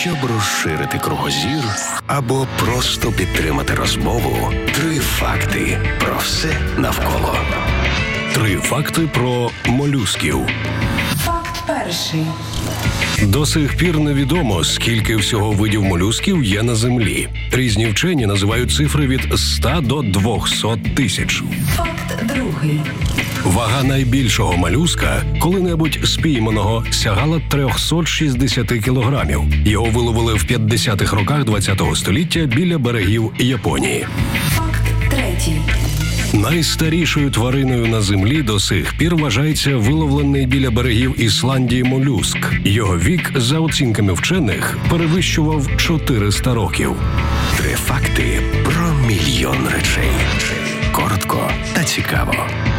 Щоб розширити кругозір або просто підтримати розмову, 3 факти про все навколо. 3 факти про молюсків. Факт перший. До сих пір невідомо, скільки всього видів молюсків є на Землі. Різні вчені називають цифри від 100 до 200 тисяч. Факт другий. Вага найбільшого молюска, коли-небудь спійманого, сягала 360 кілограмів. Його виловили в 50-х роках ХХ століття біля берегів Японії. Факт третій. Найстарішою твариною на Землі до сих пір вважається виловлений біля берегів Ісландії молюск. Його вік, за оцінками вчених, перевищував 400 років. 3 факти про мільйон речей. Коротко та цікаво.